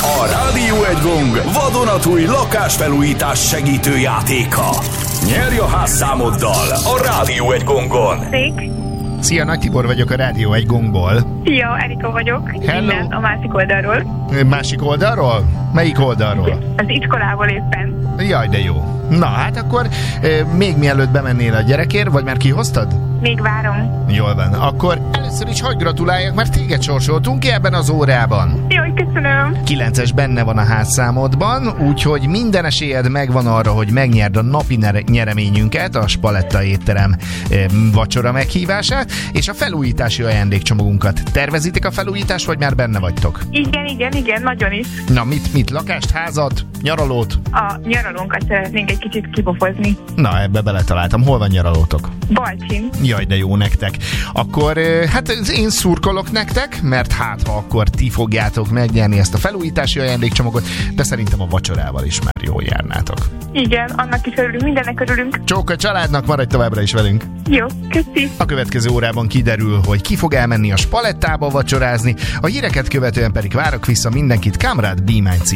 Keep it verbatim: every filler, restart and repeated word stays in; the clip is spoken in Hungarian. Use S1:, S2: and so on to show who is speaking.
S1: A Rádió egy gong vadonatúj lakásfelújítás segítő játéka. Nyerj a házszámoddal a Rádió egy gongon.
S2: Szék.
S3: Szia, Nagy Tibor vagyok a Rádió egy gongból.
S2: Szia, Erika vagyok.
S3: Hello.
S2: Innen a másik oldalról.
S3: Másik oldalról? Melyik oldalról?
S2: Az iskolából éppen.
S3: Jaj, de jó. Na, hát akkor e, még mielőtt bemennél a gyerekért, vagy már kihoztad?
S2: Még várom.
S3: Jól van. Akkor először is hadd gratuláljak, mert téged sorsoltunk ki ebben az órában.
S2: Jaj, köszönöm.
S3: kilences benne van a házszámodban, úgyhogy minden esélyed megvan arra, hogy megnyerd a napi nyereményünket, a Spaletta étterem e, vacsora meghívását, és a felújítási ajándékcsomagunkat. Tervezitek a felújítást, vagy már benne vagytok?
S2: Igen, igen, igen, nagyon is.
S3: Na, mit, mit? Lakást, házat, nyaralót?
S2: A nyaralónkat szeretnénk egy kicsit kipofozni.
S3: Na, ebbe beletaláltam. Hol van nyaralótok?
S2: Balcsin.
S3: Jaj, de jó nektek. Akkor hát én szurkolok nektek, mert hát ha akkor ti fogjátok megnyerni ezt a felújítási ajándékcsomagot, de szerintem a vacsorával is már jól járnátok.
S2: Igen, annak is örülünk, mindennek örülünk.
S3: Csók a családnak, maradj továbbra is velünk.
S2: Jó, köszi.
S3: A következő órában kiderül, hogy ki fog elmenni a Spalettába vacsorázni, a híreket követően pedig várok vissza mindenkit Kamrad Be Mine című